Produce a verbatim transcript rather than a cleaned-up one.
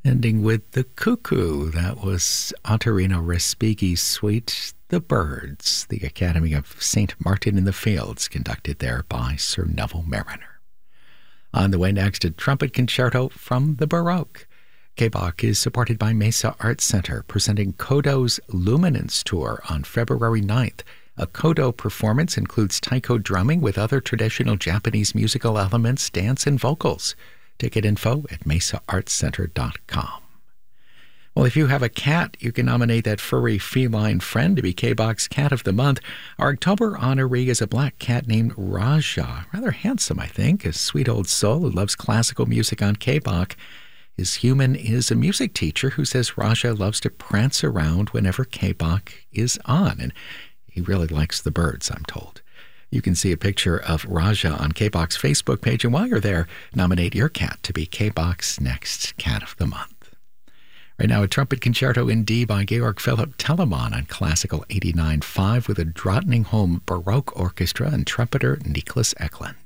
Ending with The Cuckoo. That was Ottorino Respighi's suite, The Birds, the Academy of Saint Martin in the Fields, conducted there by Sir Neville Mariner. On the way next, a trumpet concerto from the Baroque. K B O C is supported by Mesa Arts Center, presenting Kodo's Luminance Tour on February ninth. A Kodo performance includes taiko drumming with other traditional Japanese musical elements, dance, and vocals. Ticket info at mesa arts center dot com. Well, if you have a cat, you can nominate that furry feline friend to be K B O C's Cat of the Month. Our October honoree is a black cat named Raja. Rather handsome, I think. A sweet old soul who loves classical music on K B O C. His human is a music teacher who says Raja loves to prance around whenever K B O C is on. And he really likes the birds, I'm told. You can see a picture of Raja on K B O C's Facebook page. And while you're there, nominate your cat to be K B O C's next Cat of the Month. Right now, a trumpet concerto in D by Georg Philipp Telemann on Classical eighty-nine point five with a Drottningholm Baroque Orchestra and trumpeter Niklas Eklund.